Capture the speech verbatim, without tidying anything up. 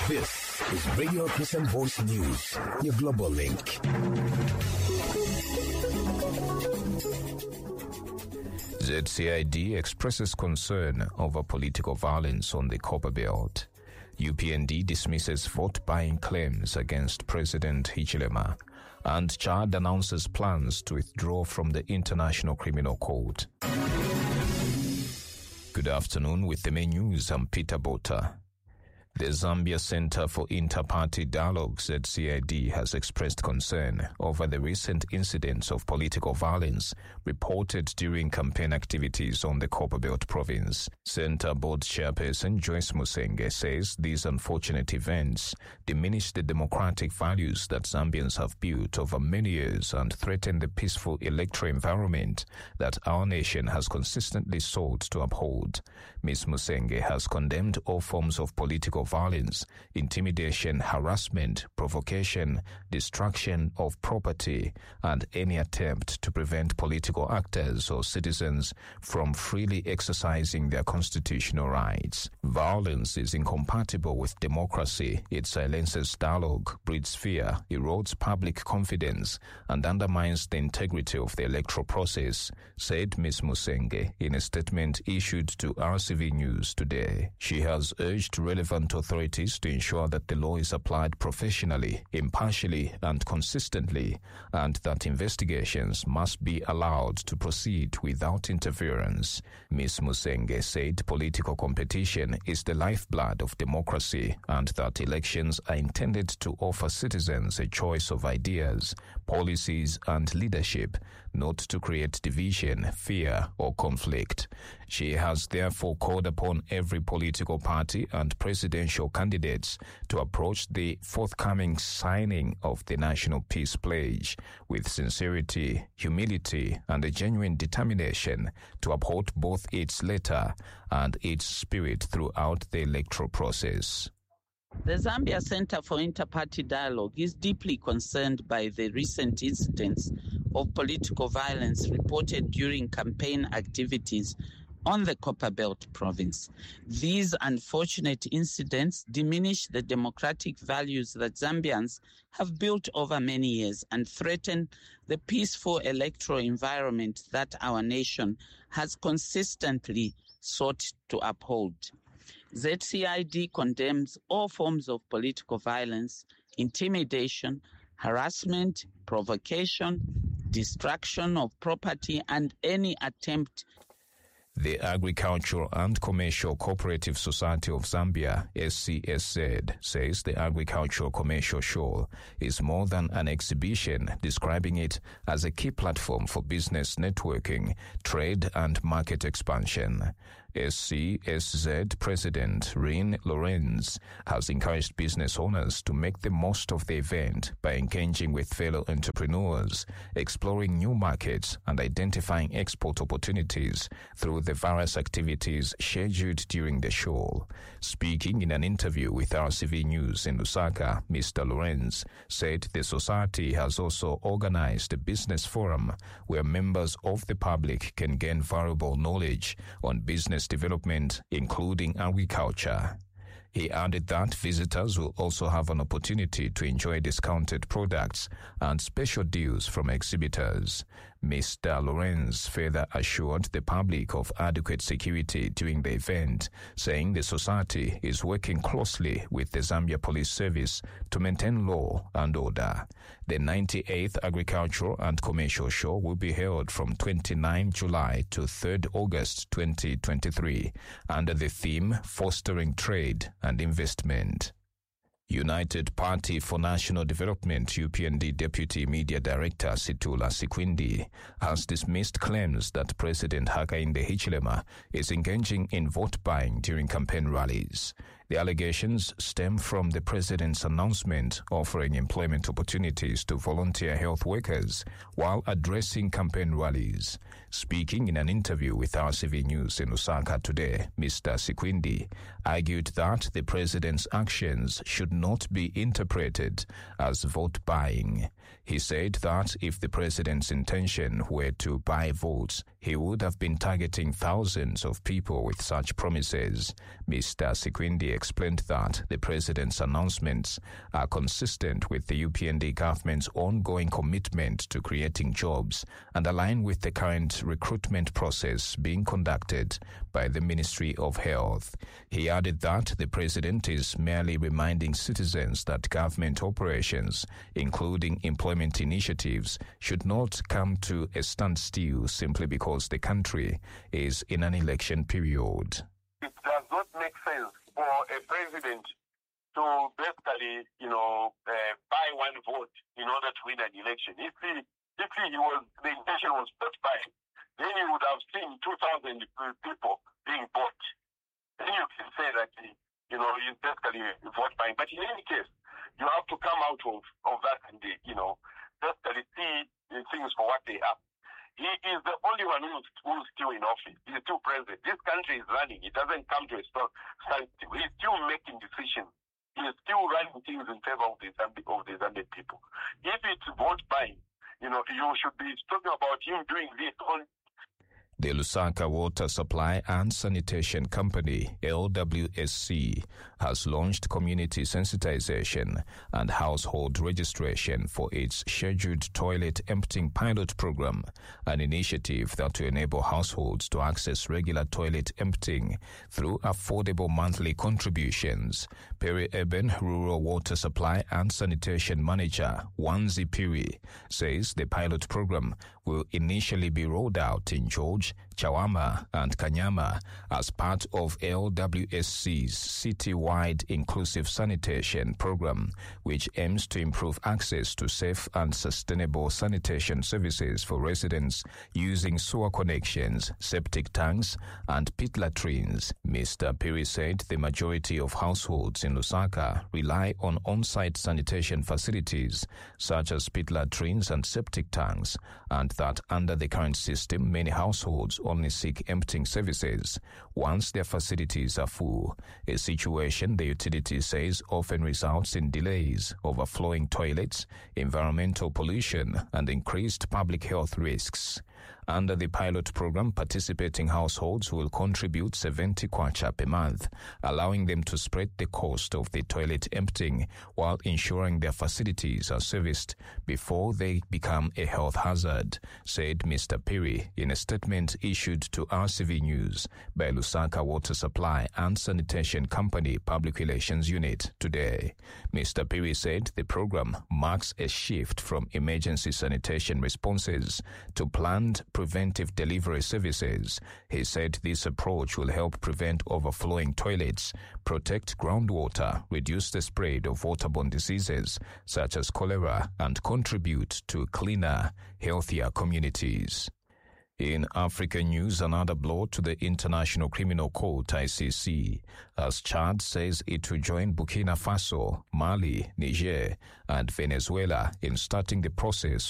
This is Radio Christian Voice News, your global link. Z C I D expresses concern over political violence on the Copperbelt. U P N D dismisses vote-buying claims against President Hichilema, and Chad announces plans to withdraw from the International Criminal Court. Good afternoon. With the main news, I'm Peter Bota. The Zambia Center for Inter-Party Dialogue, Z C I D, has expressed concern over the recent incidents of political violence reported during campaign activities on the Copperbelt province. Center Board Chairperson Joyce Musenge says these unfortunate events diminish the democratic values that Zambians have built over many years and threaten the peaceful electoral environment that our nation has consistently sought to uphold. Miz Musenge has condemned all forms of political violence, intimidation, harassment, provocation, destruction of property, and any attempt to prevent political actors or citizens from freely exercising their constitutional rights. Violence is incompatible with democracy. It silences dialogue, breeds fear, erodes public confidence, and undermines the integrity of the electoral process, said Miz Musenge in a statement issued to R C V News today. She has urged relevant authorities to ensure that the law is applied professionally, impartially, and consistently, and that investigations must be allowed to proceed without interference. Miz Musenge said political competition is the lifeblood of democracy and that elections are intended to offer citizens a choice of ideas, policies, and leadership, not to create division, fear, or conflict. She has therefore called upon every political party and presidential candidates to approach the forthcoming signing of the National Peace Pledge with sincerity, humility, and a genuine determination to uphold both its letter and its spirit throughout the electoral process. The Zambia Center for Inter-Party Dialogue is deeply concerned by the recent incidents of political violence reported during campaign activities on the Copperbelt province. These unfortunate incidents diminish the democratic values that Zambians have built over many years and threaten the peaceful electoral environment that our nation has consistently sought to uphold. Z C I D condemns all forms of political violence, intimidation, harassment, provocation, destruction of property, and any attempt. The Agricultural and Commercial Cooperative Society of Zambia, S C S Z, says the Agricultural Commercial Show is more than an exhibition, describing it as a key platform for business networking, trade, and market expansion. S C S Z President Rin Lorenz has encouraged business owners to make the most of the event by engaging with fellow entrepreneurs, exploring new markets, and identifying export opportunities through the various activities scheduled during the show. Speaking in an interview with R C V News in Lusaka, Mister Lorenz said the society has also organized a business forum where members of the public can gain valuable knowledge on business development, including agriculture. He added that visitors will also have an opportunity to enjoy discounted products and special deals from exhibitors. Mister Lorenz further assured the public of adequate security during the event, saying the society is working closely with the Zambia Police Service to maintain law and order. The ninety-eighth Agricultural and Commercial Show will be held from the twenty-ninth of July to the third of August twenty twenty-three under the theme Fostering Trade and Investment. United Party for National Development U P N D Deputy Media Director Situla Sikwindi has dismissed claims that President Hakainde Hichilema is engaging in vote buying during campaign rallies. The allegations stem from the president's announcement offering employment opportunities to volunteer health workers while addressing campaign rallies. Speaking in an interview with R C V News in Lusaka today, Mister Sikwindi argued that the president's actions should not be interpreted as vote buying. He said that if the president's intention were to buy votes, he would have been targeting thousands of people with such promises. Mister Sikwindi explained that the president's announcements are consistent with the U P N D government's ongoing commitment to creating jobs and align with the current recruitment process being conducted by the Ministry of Health. He added that the president is merely reminding citizens that government operations, including employment initiatives, should not come to a standstill simply because the country is in an election period. It does not make sense for a president to basically, you know, uh, buy one vote in order to win an election. If he, if he was, the intention was vote buying, then you would have seen two thousand people being bought. Then you can say that, you know, he's basically vote buying. But in any case, you have to come out of, of that and, you know, basically see things for what they are. He is the only one who's, who's still in office. He's still president. This country is running. It doesn't come to a standstill. He's still making decisions. He's still running things in favor of the Zambian, of the Zambian people. If it's vote buying, you know, you should be talking about him doing this on. The Lusaka Water Supply and Sanitation Company, L W S C, has launched community sensitization and household registration for its scheduled toilet emptying pilot program, an initiative that will enable households to access regular toilet emptying through affordable monthly contributions. Peri-Urban Rural Water Supply and Sanitation Manager Wanzi Piri says the pilot program will initially be rolled out in George, Chawama and Kanyama as part of L W S C's city-wide inclusive sanitation program, which aims to improve access to safe and sustainable sanitation services for residents using sewer connections, septic tanks and pit latrines. Mister Piri said the majority of households in Lusaka rely on on-site sanitation facilities such as pit latrines and septic tanks, and that under the current system many households only seek emptying services once their facilities are full, a situation the utility says often results in delays, overflowing toilets, environmental pollution, and increased public health risks. Under the pilot program, participating households will contribute seventy kwacha per month, allowing them to spread the cost of the toilet emptying while ensuring their facilities are serviced before they become a health hazard, said Mister Piri in a statement issued to R C V News by Lusaka Water Supply and Sanitation Company Public Relations Unit today. Mister Piri said the program marks a shift from emergency sanitation responses to planned preventive delivery services. He said this approach will help prevent overflowing toilets, protect groundwater, reduce the spread of waterborne diseases such as cholera, and contribute to cleaner, healthier communities. In African news, another blow to the International Criminal Court I C C, as Chad says it will join Burkina Faso, Mali, Niger, and Venezuela in starting the process